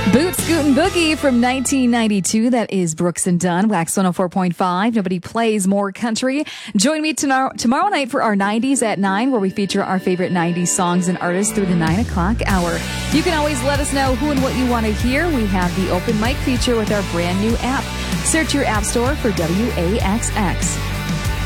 Boot Scootin' Boogie from 1992. That is Brooks and Dunn, Wax 104.5. Nobody plays more country. Join me tomorrow night for our 90s at 9, where we feature our favorite 90s songs and artists through the 9 o'clock hour. You can always let us know who and what you want to hear. We have the open mic feature with our brand new app. Search your app store for WAXX.